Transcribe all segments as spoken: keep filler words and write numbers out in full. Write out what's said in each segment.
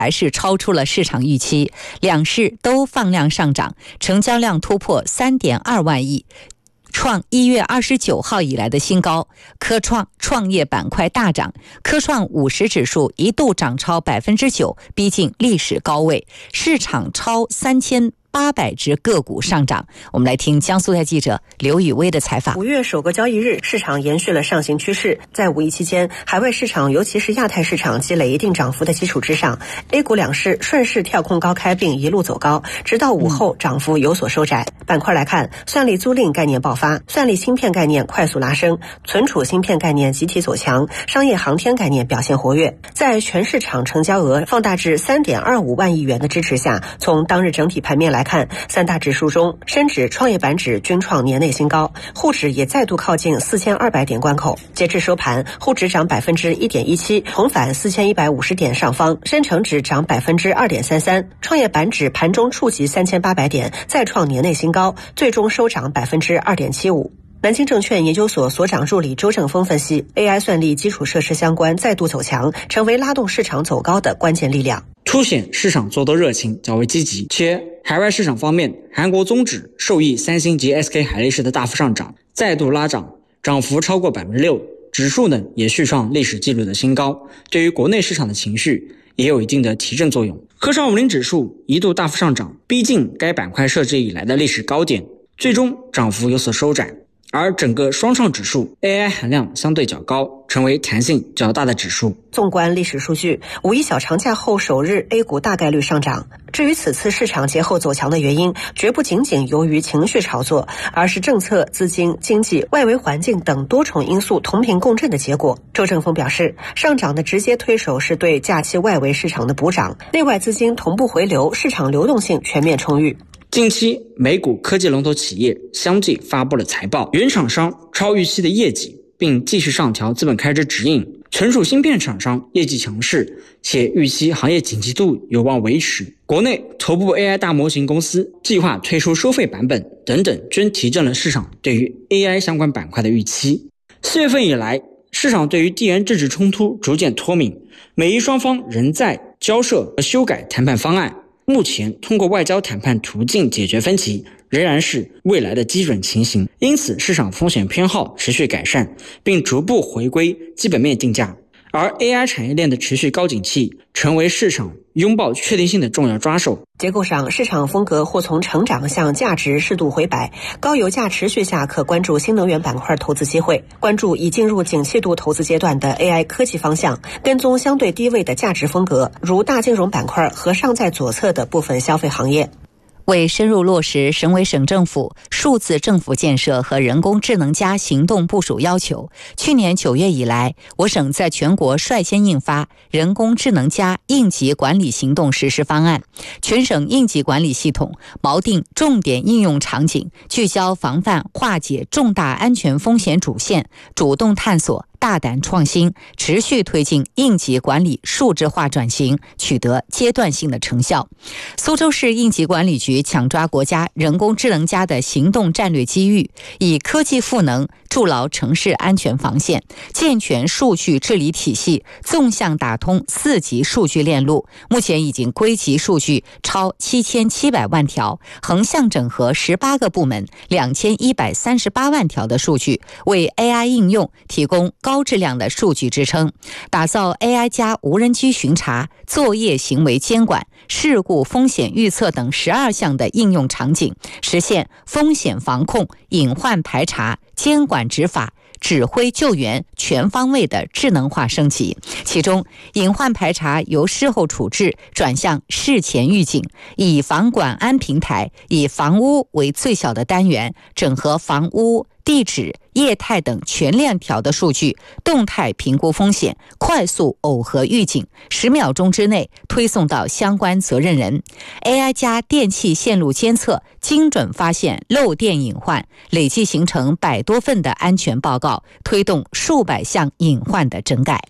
还是超出了市场预期，两市都放量上涨，成交量突破 三点二万亿，创一月二十九号以来的新高。科创创业板块大涨，科创五十指数一度涨超 百分之九， 逼近历史高位，市场超三千八百只个股上涨。我们来听江苏台记者刘宇威的采访。 五月首个交易日，市场延续了上行趋势。在五一期间，海外市场尤其是亚太市场积累一定涨幅的基础之上， A 股两市顺势跳空高开并一路走高，直到午后涨幅有所收窄。板块来看，算力租赁概念爆发，算力芯片概念快速拉升，存储芯片概念集体走强，商业航天概念表现活跃。在全市场成交额放大至 三点二五万亿元的支持下，从当日整体盘面来看，三大指数中，深指、创业板指均创年内新高，沪指也再度靠近四千二百点关口。截至收盘，沪指涨 百分之一点一七， 重返四千一百五十点上方，深成指涨 百分之二点三三， 创业板指盘中触及三千八百点，再创年内新高，最终收涨 百分之二点七五。南京证券研究所所长助理周正峰分析， A I 算力基础设施相关再度走强，成为拉动市场走高的关键力量， 凸显市场做多热情较为积极。且海外市场方面，韩国综指受益三星及 S K 海力士的大幅上涨，再度拉涨，涨幅超过 百分之六， 指数呢也续创历史纪录的新高，对于国内市场的情绪也有一定的提振作用。科创五零指数一度大幅上涨，逼近该板块设置以来的历史高点，最终涨幅有所收窄。而整个双创指数 A I 含量相对较高，成为弹性较大的指数。 纵观历史数据，五一小长假后首日 A 股大概率上涨。至于此次市场节后走强的原因，绝不仅仅由于情绪炒作，而是政策、资金、经济、外围环境等多重因素同频共振的结果。周正峰表示，上涨的直接推手是对假期外围市场的补涨，内外资金同步回流，市场流动性全面充裕。 近期美股科技龙头企业相继发布了财报，原厂商超预期的业绩，并继续上调资本开支指引。存储芯片厂商业绩强势，且预期行业景气度有望维持。国内头部 A I 大模型公司计划推出收费版本等等，均提振了市场对于 A I 相关板块的预期。四月份以来，市场对于地缘政治冲突逐渐脱敏，美伊双方仍在交涉和修改谈判方案。目前通过外交谈判途径解决分歧仍然是未来的基准情形，因此市场风险偏好持续改善，并逐步回归基本面定价。而 A I 产业链的持续高景气成为市场拥抱确定性的重要抓手。 结构上，市场风格或从成长向价值适度回摆，高油价持续下可关注新能源板块投资机会，关注已进入景气度投资阶段的 A I 科技方向，跟踪相对低位的价值风格，如大金融板块和尚在左侧的部分消费行业。 为深入落实省委省政府数字政府建设和人工智能加行动部署要求，去年九月以来，我省在全国率先印发人工智能加应急管理行动实施方案，全省应急管理系统锚定重点应用场景，聚焦防范化解重大安全风险主线，主动探索大胆创新，持续推进应急管理数字化转型，取得阶段性的成效。苏州市应急管理局抢抓国家人工智能加的行动战略机遇，以科技赋能筑牢城市安全防线，健全数据治理体系，纵向打通四级数据链路。目前已经归集数据超七千七百万条，横向整合十八个部门两千一百三十八万条的数据，为 A I 应用提供高质量的数据支撑，打造 A I 加无人机巡查、作业行为监管、事故风险预测等十二项的应用场景，实现风险防控、隐患排查、监管执法、指挥救援全方位的智能化升级。其中，隐患排查由事后处置转向事前预警，以房管安平台以房屋为最小的单元，整合房屋、地址、业态等全链条的数据，动态评估风险，快速耦合预警，十秒钟之内推送到相关责任人。 A I 加电气线路监测，精准发现漏电隐患，累计形成百多份的安全报告，推动数百项隐患的整改。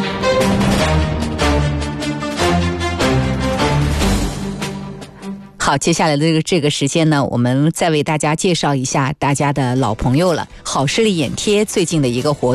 好， 好，接下来的这个这个时间呢，我们再为大家介绍一下大家的老朋友了，好视力眼贴最近的一个活动。